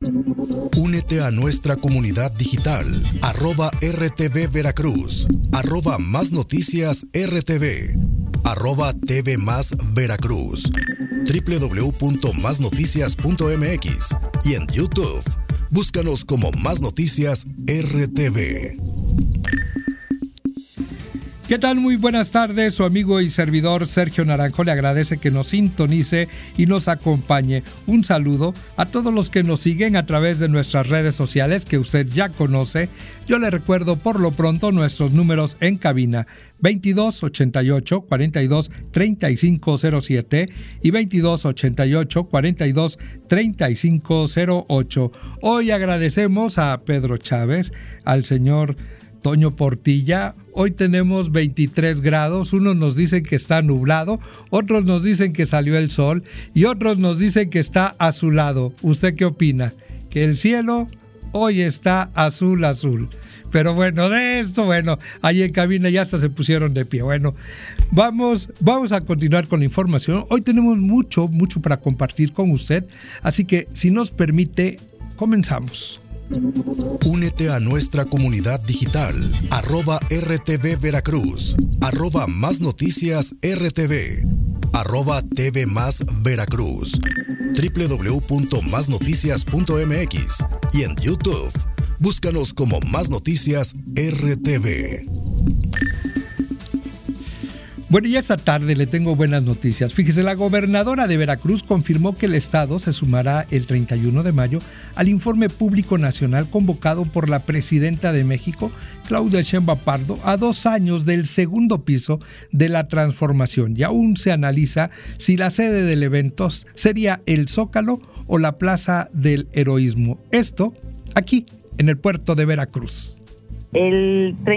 Únete a nuestra comunidad digital, @RTV Veracruz, @Más Noticias RTV, @TV Más Veracruz, www.masnoticias.mx y en YouTube. Búscanos como Más Noticias RTV. ¿Qué tal? Muy buenas tardes. Su amigo y servidor Sergio Naranjo le agradece que nos sintonice y nos acompañe. Un saludo a todos los que nos siguen a través de nuestras redes sociales que usted ya conoce. Yo le recuerdo por lo pronto nuestros números en cabina: 22 88 42 35 07 y 22 88 42 35 08. Hoy agradecemos a Pedro Chávez, al señor Toño Portilla. Hoy tenemos 23 grados, unos nos dicen que está nublado, otros nos dicen que salió el sol y otros nos dicen que está azulado. ¿Usted qué opina? Que el cielo hoy está azul. Pero bueno, de esto, ahí en cabina ya hasta se pusieron de pie. Bueno, vamos a continuar con la información. Hoy tenemos mucho para compartir con usted, así que si nos permite, comenzamos. Únete a nuestra comunidad digital, @RTV Veracruz, @Más Noticias RTV, @TV Más Veracruz, www.masnoticias.mx y en YouTube. Búscanos como Más Noticias RTV. Bueno, y esta tarde le tengo buenas noticias. Fíjese, la gobernadora de Veracruz confirmó que el estado se sumará el 31 de mayo al informe público nacional convocado por la presidenta de México, Claudia Sheinbaum Pardo, a 2 años del segundo piso de la transformación. Y aún se analiza si la sede del evento sería el Zócalo o la Plaza del Heroísmo. Esto aquí, en el puerto de Veracruz. El